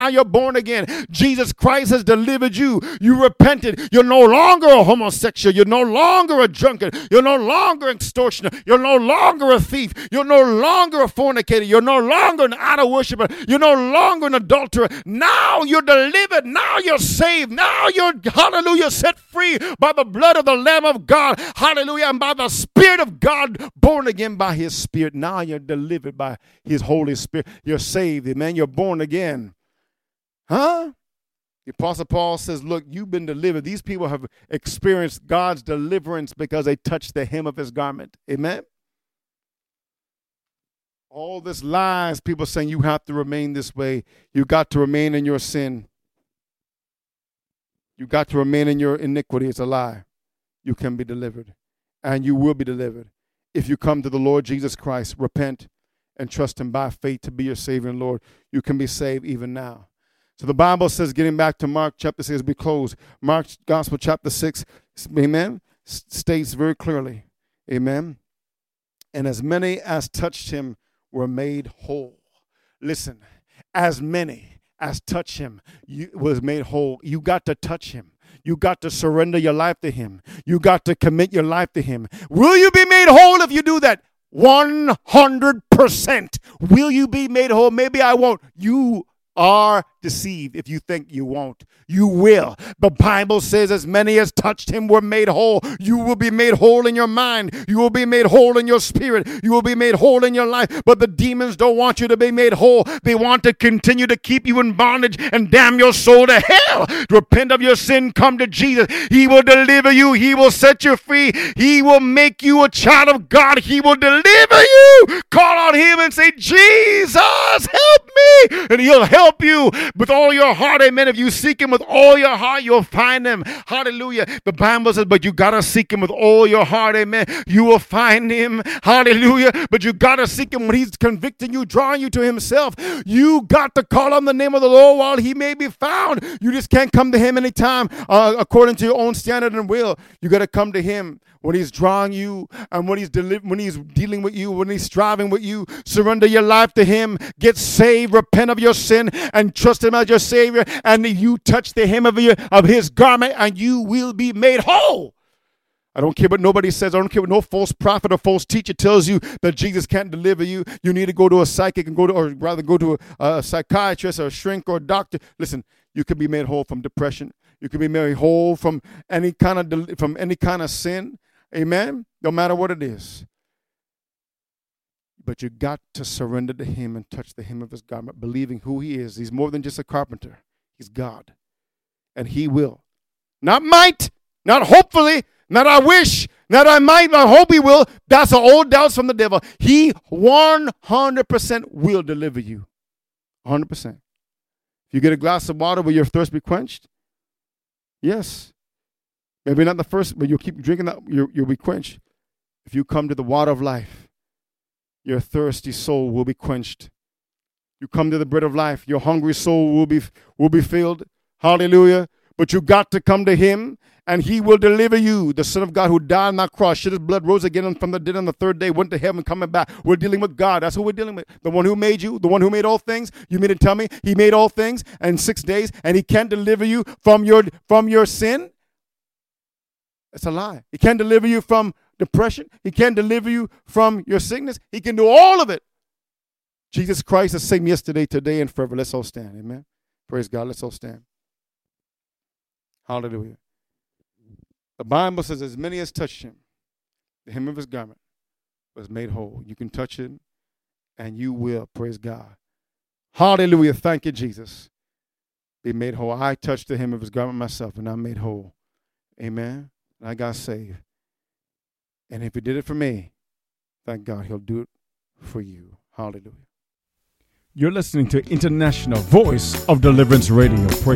Now you're born again. Jesus Christ has delivered you. You repented. You're no longer a homosexual. You're no longer a drunkard. You're no longer an extortioner. You're no longer a thief. You're no longer a fornicator. You're no longer an idol worshiper. You're no longer an adulterer. Now you're delivered. Now you're saved. Now you're, hallelujah, set free by the blood of the Lamb of God. Hallelujah. And by the Spirit of God, born again by his Spirit. Now you're delivered by his Holy Spirit. You're saved. Amen. You're born again. Huh? The Apostle Paul says, look, you've been delivered. These people have experienced God's deliverance because they touched the hem of his garment. Amen. All this lies, people saying you have to remain this way. You got to remain in your sin. You got to remain in your iniquity. It's a lie. You can be delivered, and you will be delivered. If you come to the Lord Jesus Christ, repent, and trust him by faith to be your Savior and Lord, you can be saved even now. So the Bible says, getting back to Mark chapter 6, as we close, Mark's Gospel chapter 6, amen, states very clearly, amen, and as many as touched him were made whole. Listen, as many as touched him was made whole. You got to touch him. You got to surrender your life to him. You got to commit your life to him. Will you be made whole if you do that? 100%. Will you be made whole? Maybe I won't. You are deceived if you think you won't. You will. The Bible says as many as touched him were made whole. You will be made whole in your mind. You will be made whole in your spirit. You will be made whole in your life. But the demons don't want you to be made whole. They want to continue to keep you in bondage and damn your soul to hell. Repent of your sin. Come to Jesus. He will deliver you. He will set you free. He will make you a child of God. He will deliver you. Call on him and say, Jesus, help me. And he'll help you with all your heart. Amen. If you seek him with all your heart, you'll find him. Hallelujah. The Bible says, but you got to seek him with all your heart. Amen. You will find him. Hallelujah. But you got to seek him when he's convicting you, drawing you to himself. You got to call on the name of the Lord while he may be found. You just can't come to him anytime according to your own standard and will. You got to come to him when he's drawing you and when he's dealing with you, when he's striving with you. Surrender your life to him. Get saved. Repent of your sin and trust him as your Savior. And you touch the hem of his garment and you will be made whole. I don't care what nobody says. I don't care what no false prophet or false teacher tells you that Jesus can't deliver you. You need to go to a psychic and go to a psychiatrist or a shrink or a doctor. Listen, you can be made whole from depression. You can be made whole from any kind of sin. Amen. No matter what it is. But you got to surrender to him and touch the hem of his garment, believing who he is. He's more than just a carpenter. He's God. And he will. Not might, not hopefully, not I wish, not I might, I hope he will. That's an old doubts from the devil. He 100% will deliver you. 100%. If you get a glass of water, will your thirst be quenched? Yes. Maybe not the first, but you'll keep drinking that, you'll be quenched. If you come to the water of life, your thirsty soul will be quenched. You come to the bread of life, your hungry soul will be filled. Hallelujah. But you got to come to him, and he will deliver you. The Son of God who died on that cross, shed his blood, rose again from the dead on the third day, went to heaven, coming back. We're dealing with God. That's who we're dealing with. The one who made you, the one who made all things. You mean to tell me he made all things in 6 days, and he can't deliver you from your sin? It's a lie. He can't deliver you from depression. He can't deliver you from your sickness. He can do all of it. Jesus Christ is the same yesterday, today, and forever. Let's all stand. Amen. Praise God. Let's all stand. Hallelujah. The Bible says, as many as touched him, the hem of his garment was made whole. You can touch him, and you will. Praise God. Hallelujah. Thank you, Jesus. Be made whole. I touched the hem of his garment myself, and I'm made whole. Amen. And I got saved. And if he did it for me, thank God he'll do it for you. Hallelujah. You're listening to International Voice of Deliverance Radio. Praise